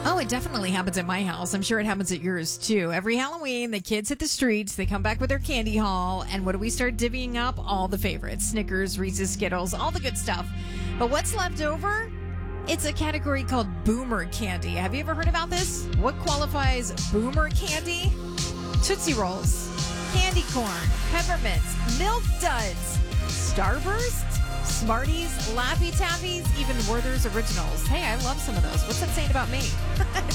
Oh, it definitely happens at my house. I'm sure it happens at yours too. Every Halloween, the kids hit the streets. They come back with their candy haul. And what do we start divvying up? All the favorites. Snickers, Reese's, Skittles, all the good stuff. But what's left over? It's a category called boomer candy. Have you ever heard about this? What qualifies boomer candy? Tootsie Rolls, candy corn, peppermints, Milk Duds, Starburst, Smarties, Laffy Taffies, even Werther's Originals. Hey, I love some of those. What's that saying about me?